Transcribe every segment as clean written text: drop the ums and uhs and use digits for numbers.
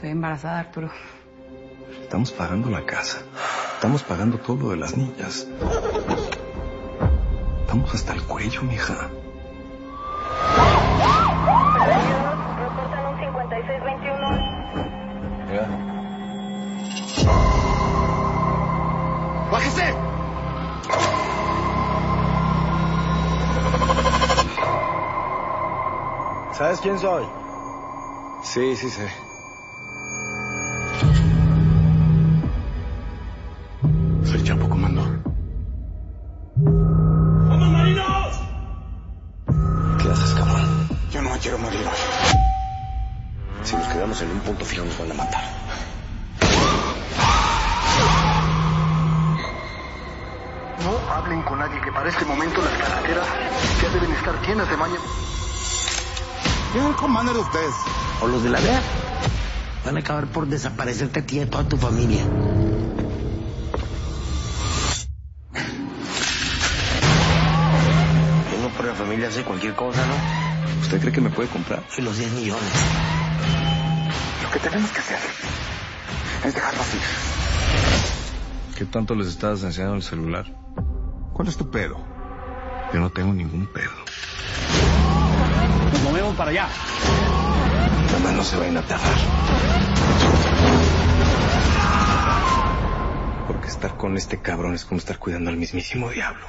Estoy embarazada, Arturo. Estamos pagando la casa. Estamos pagando todo lo de las niñas. Estamos hasta el cuello, mija. Reportan un 5621. Ya. ¡Bájese! ¿Sabes quién soy? Sí, sí sé. Soy Chapo, comando. ¡Vamos, marinos! ¿Qué haces, cabrón? Yo no me quiero morir hoy. Si nos quedamos en un punto fijo nos van a matar. No hablen con nadie, que para este momento las carreteras ya deben estar llenas de maña. ¿Quién es el commander de ustedes? O los de la DEA van a acabar por desaparecerte a ti y a toda tu familia. Uno por la familia hace cualquier cosa, ¿no? ¿Usted cree que me puede comprar? Y los 10 millones. Lo que tenemos que hacer es dejarlo así. ¿Qué tanto les estabas enseñando el celular? ¿Cuál es tu pedo? Yo no tengo ningún pedo. Nos movemos para allá. Nada más no se vayan a tardar. Porque estar con este cabrón es como estar cuidando al mismísimo diablo.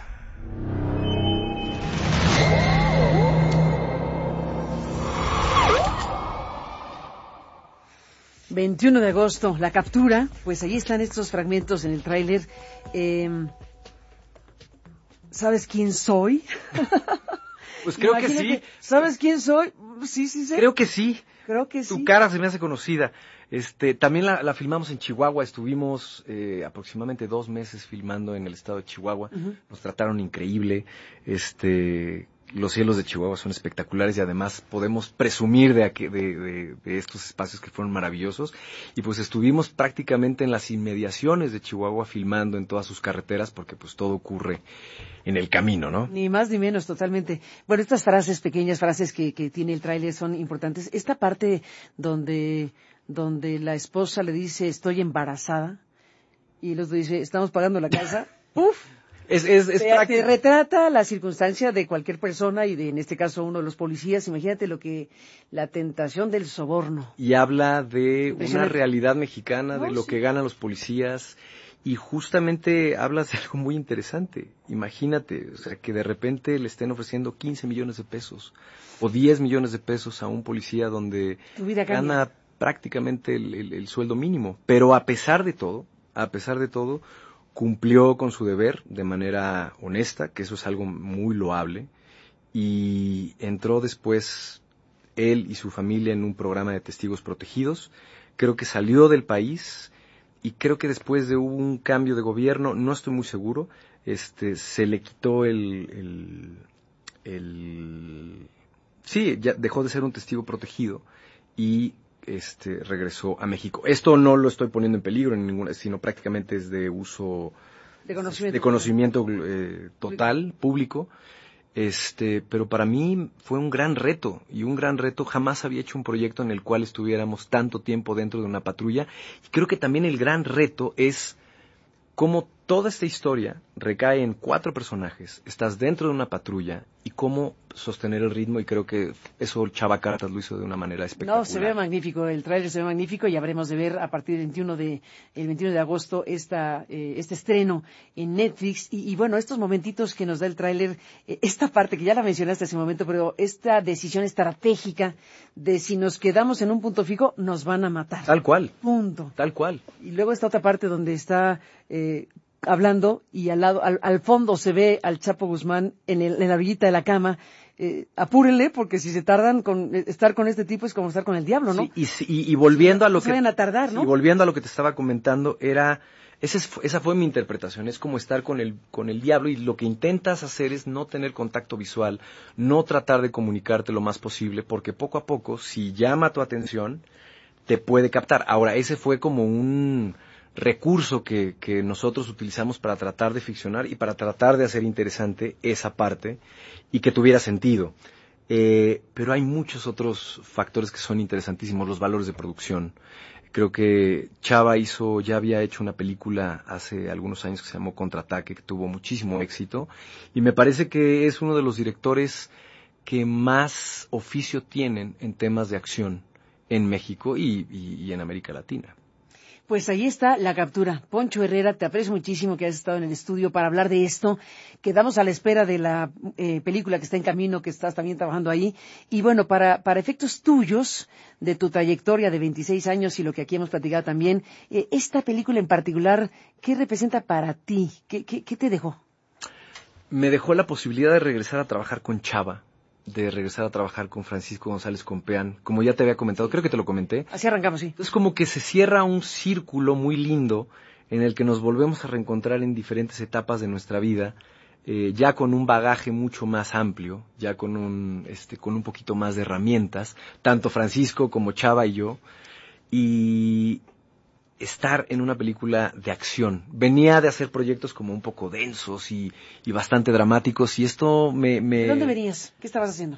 ...21 de agosto, la captura, pues allí están estos fragmentos en el tráiler. ¿Sabes quién soy? Pues creo que sí. ¿Sabes quién soy? Sí, sí, sí. Creo que sí. Creo que sí. Tu cara se me hace conocida. También la filmamos en Chihuahua. Estuvimos aproximadamente 2 meses filmando en el estado de Chihuahua. Uh-huh. Nos trataron increíble. Los cielos de Chihuahua son espectaculares y además podemos presumir de estos espacios que fueron maravillosos. Y pues estuvimos prácticamente en las inmediaciones de Chihuahua filmando en todas sus carreteras porque pues todo ocurre en el camino, ¿no? Ni más ni menos, totalmente. Bueno, estas frases, pequeñas frases que tiene el tráiler son importantes. Esta parte donde la esposa le dice estoy embarazada y el otro dice estamos pagando la casa. ¡Uf! Te retrata la circunstancia de cualquier persona y en este caso uno de los policías. Imagínate la tentación del soborno. Y habla de una realidad mexicana, de lo que ganan los policías. Y justamente hablas de algo muy interesante. Imagínate, o sea, que de repente le estén ofreciendo 15 millones de pesos o 10 millones de pesos a un policía donde gana prácticamente el sueldo mínimo. Pero a pesar de todo, cumplió con su deber de manera honesta, que eso es algo muy loable, y entró después él y su familia en un programa de testigos protegidos. Creo que salió del país y creo que después de un cambio de gobierno, no estoy muy seguro, se le quitó sí, ya dejó de ser un testigo protegido y regresó a México. Esto no lo estoy poniendo en peligro en ninguna, sino prácticamente es de uso de conocimiento total, público. Pero para mí fue un gran reto, jamás había hecho un proyecto en el cual estuviéramos tanto tiempo dentro de una patrulla, y creo que también el gran reto es cómo toda esta historia recae en 4 personajes, estás dentro de una patrulla y cómo sostener el ritmo, y creo que eso Chava Cartas lo hizo de una manera espectacular. No, se ve magnífico, el tráiler se ve magnífico y habremos de ver a partir del 21 de agosto este estreno en Netflix y bueno, estos momentitos que nos da el tráiler, esta parte que ya la mencionaste hace un momento, pero esta decisión estratégica de si nos quedamos en un punto fijo, nos van a matar. Tal cual. Punto. Tal cual. Y luego esta otra parte donde está hablando y al fondo se ve al Chapo Guzmán en la orillita de la cama. Apúrenle, porque si se tardan estar con este tipo es como estar con el diablo, ¿no? Sí, y volviendo a lo que... Se vayan a tardar, ¿no? Y volviendo a lo que te estaba comentando, esa fue mi interpretación, es como estar con el diablo, y lo que intentas hacer es no tener contacto visual, no tratar de comunicarte lo más posible, porque poco a poco, si llama tu atención, te puede captar. Ahora, ese fue como un recurso que nosotros utilizamos para tratar de ficcionar y para tratar de hacer interesante esa parte y que tuviera sentido. Pero hay muchos otros factores que son interesantísimos, los valores de producción. Creo que Chava ya había hecho una película hace algunos años que se llamó Contraataque, que tuvo muchísimo éxito, y me parece que es uno de los directores que más oficio tienen en temas de acción en México y en América Latina. Pues ahí está la captura. Poncho Herrera, te aprecio muchísimo que hayas estado en el estudio para hablar de esto. Quedamos a la espera de la película que está en camino, que estás también trabajando ahí. Y bueno, para efectos tuyos, de tu trayectoria de 26 años y lo que aquí hemos platicado también, esta película en particular, ¿qué representa para ti? ¿Qué te dejó? Me dejó la posibilidad de regresar a trabajar con Chava, de regresar a trabajar con Francisco González Compeán, como ya te había comentado, creo que te lo comenté. Así arrancamos, sí. Entonces como que se cierra un círculo muy lindo en el que nos volvemos a reencontrar en diferentes etapas de nuestra vida, ya con un bagaje mucho más amplio, ya con un poquito más de herramientas, tanto Francisco como Chava y yo, y estar en una película de acción. Venía de hacer proyectos como un poco densos y bastante dramáticos, y esto me... ¿De dónde venías? ¿Qué estabas haciendo?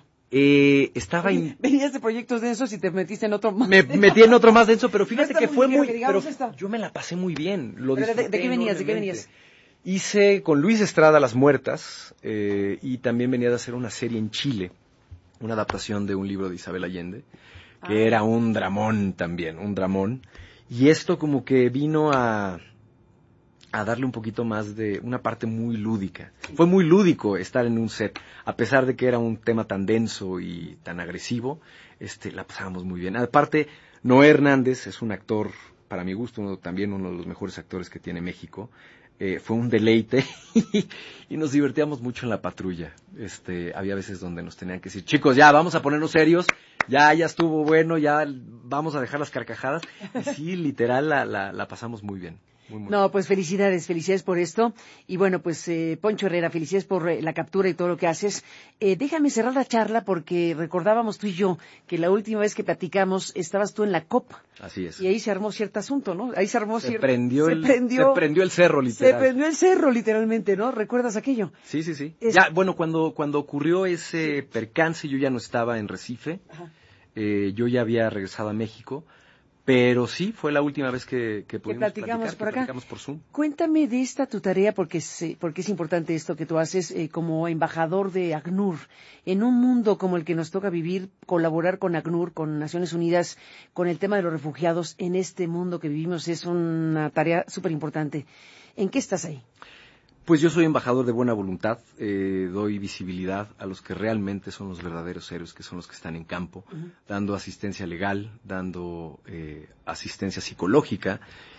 Venías de proyectos densos y te metiste en otro más. Me metí en otro más denso, pero fíjate que fue muy... Pero yo me la pasé muy bien. ¿De qué venías? Hice con Luis Estrada Las Muertas, y también venía de hacer una serie en Chile, una adaptación de un libro de Isabel Allende, que era un dramón también, un dramón. Y esto como que vino a darle un poquito más de una parte muy lúdica. Fue muy lúdico estar en un set, a pesar de que era un tema tan denso y tan agresivo, la pasábamos muy bien. Aparte, Noé Hernández es un actor, para mi gusto, también uno de los mejores actores que tiene México. Fue un deleite y nos divertíamos mucho en la patrulla. Había veces donde nos tenían que decir, chicos, ya vamos a ponernos serios, ya estuvo bueno, ya vamos a dejar las carcajadas. Y sí, literal, la pasamos muy bien. Muy no, pues felicidades por esto. Y bueno, pues Poncho Herrera, felicidades por la captura y todo lo que haces. Déjame cerrar la charla porque recordábamos tú y yo que la última vez que platicamos estabas tú en la COP. Así es. Y ahí se armó cierto asunto, ¿no? Ahí se armó se prendió el cerro, literal. Se prendió el cerro, literalmente, ¿no? ¿Recuerdas aquello? Sí. Ya, bueno, cuando ocurrió ese percance, yo ya no estaba en Recife. Ajá. Yo ya había regresado a México. Pero sí, fue la última vez que pudimos platicamos por acá. Platicamos por Zoom. Cuéntame de esta tu tarea, porque es importante esto que tú haces como embajador de ACNUR. En un mundo como el que nos toca vivir, colaborar con ACNUR, con Naciones Unidas, con el tema de los refugiados, en este mundo que vivimos es una tarea súper importante. ¿En qué estás ahí? Pues yo soy embajador de buena voluntad, doy visibilidad a los que realmente son los verdaderos héroes, que son los que están en campo, dando asistencia legal, dando asistencia psicológica,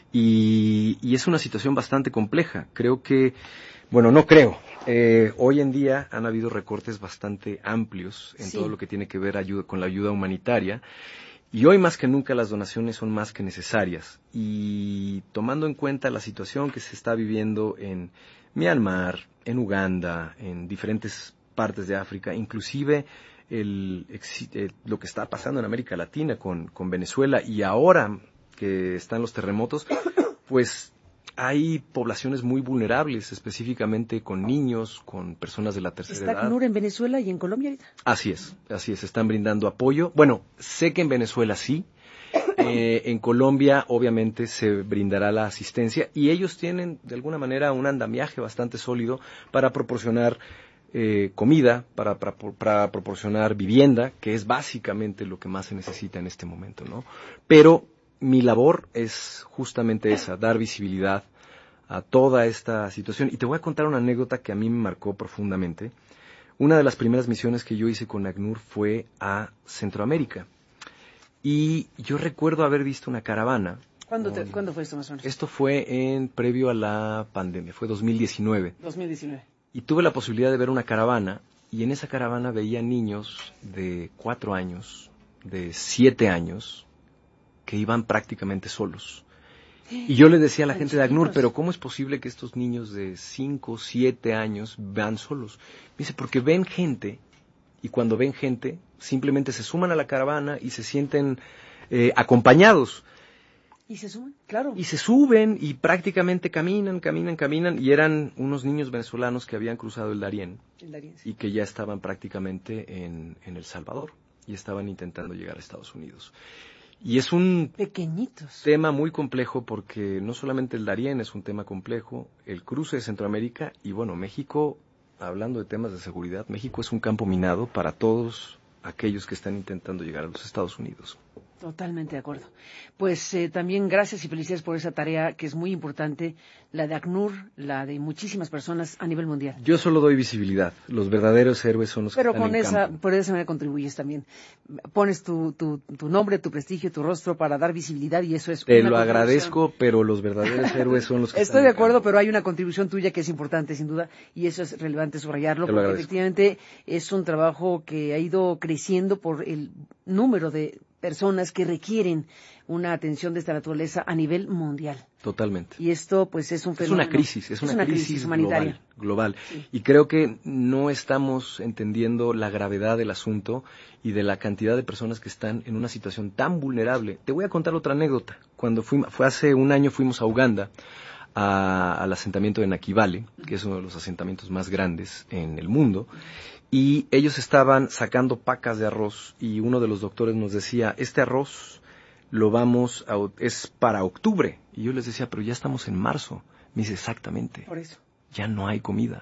y es una situación bastante compleja. Creo que, hoy en día han habido recortes bastante amplios en todo lo que tiene que ver con la ayuda humanitaria, y hoy más que nunca las donaciones son más que necesarias, y tomando en cuenta la situación que se está viviendo en Myanmar, en Uganda, en diferentes partes de África, inclusive lo que está pasando en América Latina con Venezuela, y ahora que están los terremotos, pues hay poblaciones muy vulnerables, específicamente con niños, con personas de la tercera edad. ¿Está ACNUR en Venezuela y en Colombia ahorita? Así es, están brindando apoyo. Bueno, sé que en Venezuela sí. En Colombia obviamente se brindará la asistencia y ellos tienen de alguna manera un andamiaje bastante sólido para proporcionar comida, para proporcionar vivienda, que es básicamente lo que más se necesita en este momento, ¿no? Pero mi labor es justamente esa, dar visibilidad a toda esta situación. Y te voy a contar una anécdota que a mí me marcó profundamente. Una de las primeras misiones que yo hice con ACNUR fue a Centroamérica. Y yo recuerdo haber visto una caravana. ¿Cuándo fue esto más o menos? Esto fue previo a la pandemia, fue 2019. 2019. Y tuve la posibilidad de ver una caravana, y en esa caravana veía niños de 4 años, de 7 años, que iban prácticamente solos. Y yo le decía a la gente de ACNUR, pero ¿cómo es posible que estos niños de 5, 7 años van solos? Me dice, porque ven gente, y cuando ven gente, simplemente se suman a la caravana y se sienten acompañados. Y se suben, claro. Y se suben y prácticamente caminan, y eran unos niños venezolanos que habían cruzado el Darién. Sí. Y que ya estaban prácticamente en El Salvador y estaban intentando llegar a Estados Unidos. Y es un pequeñitos tema muy complejo porque no solamente el Darién es un tema complejo, el cruce de Centroamérica y bueno, México, hablando de temas de seguridad, México es un campo minado para todos aquellos que están intentando llegar a los Estados Unidos. Totalmente de acuerdo. Pues también gracias y felicidades por esa tarea que es muy importante, la de ACNUR, la de muchísimas personas a nivel mundial. Yo solo doy visibilidad. Los verdaderos héroes son los que están en campo. Por esa manera contribuyes también. Pones tu nombre, tu prestigio, tu rostro para dar visibilidad y eso es Te lo agradezco, pero los verdaderos héroes son los que Estoy están de en acuerdo, campo. pero hay una contribución tuya que es importante, sin duda, y eso es relevante subrayarlo, Te lo porque agradezco. efectivamente es un trabajo que ha ido creciendo por el número de personas que requieren una atención de esta naturaleza a nivel mundial. Totalmente. Y esto, pues, es un fenómeno. Es una crisis humanitaria. global. Sí. Y creo que no estamos entendiendo la gravedad del asunto y de la cantidad de personas que están en una situación tan vulnerable. Te voy a contar otra anécdota. Cuando fue hace un año, fuimos a Uganda, al asentamiento de Nakivale, que es uno de los asentamientos más grandes en el mundo, y ellos estaban sacando pacas de arroz y uno de los doctores nos decía, este arroz es para octubre. Y yo les decía, pero ya estamos en marzo. Me dice, exactamente. Por eso. Ya no hay comida.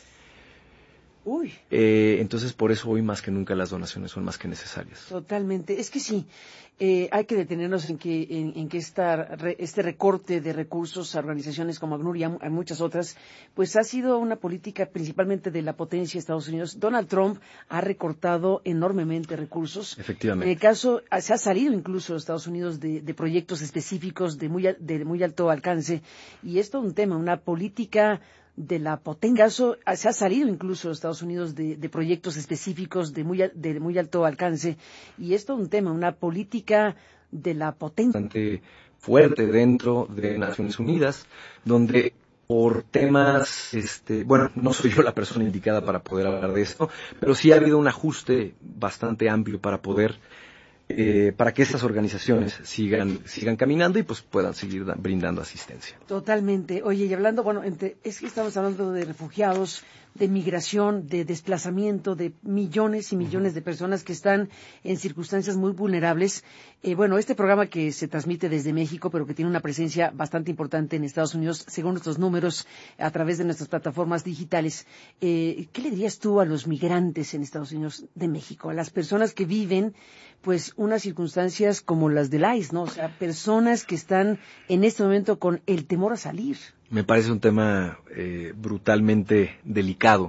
Uy. Entonces, por eso hoy más que nunca las donaciones son más que necesarias. Totalmente. Es que sí, hay que detenernos en que este recorte de recursos a organizaciones como ACNUR y a muchas otras, pues ha sido una política principalmente de la potencia de Estados Unidos. Donald Trump ha recortado enormemente recursos. Efectivamente. En el caso, se ha salido incluso de Estados Unidos de proyectos específicos de muy alto alcance. Y esto es un tema, una política de la potencia. Se ha salido incluso de Estados Unidos de proyectos específicos de muy alto alcance. Y esto es un tema, una política de la potencia. Bastante fuerte dentro de Naciones Unidas, donde por temas, bueno, no soy yo la persona indicada para poder hablar de esto, pero sí ha habido un ajuste bastante amplio para poder para que estas organizaciones sigan caminando y pues puedan seguir brindando asistencia. Totalmente. Oye, y hablando, bueno, es que estamos hablando de refugiados, de migración, de desplazamiento, de millones y millones de personas que están en circunstancias muy vulnerables. Bueno, este programa que se transmite desde México, pero que tiene una presencia bastante importante en Estados Unidos, según nuestros números, a través de nuestras plataformas digitales. ¿Qué le dirías tú a los migrantes en Estados Unidos de México, a las personas que viven pues unas circunstancias como las del ICE, ¿no? O sea, personas que están en este momento con el temor a salir. Me parece un tema brutalmente delicado.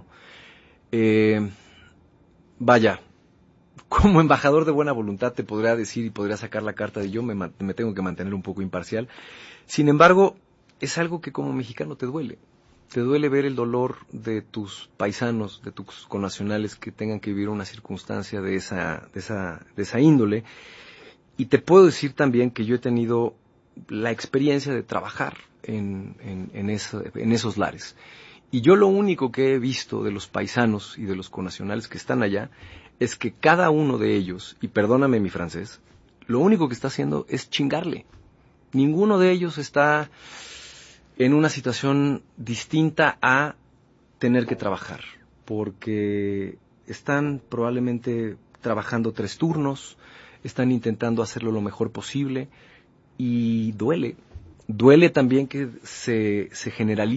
Vaya, como embajador de buena voluntad te podría decir y podría sacar la carta de yo me tengo que mantener un poco imparcial. Sin embargo, es algo que como mexicano te duele. Te duele ver el dolor de tus paisanos, de tus connacionales que tengan que vivir una circunstancia de esa índole. Y te puedo decir también que yo he tenido la experiencia de trabajar en esos lares. Y yo lo único que he visto de los paisanos y de los connacionales que están allá es que cada uno de ellos, y perdóname mi francés, lo único que está haciendo es chingarle. Ninguno de ellos está en una situación distinta a tener que trabajar, porque están probablemente trabajando 3 turnos, están intentando hacerlo lo mejor posible y duele también que se generalice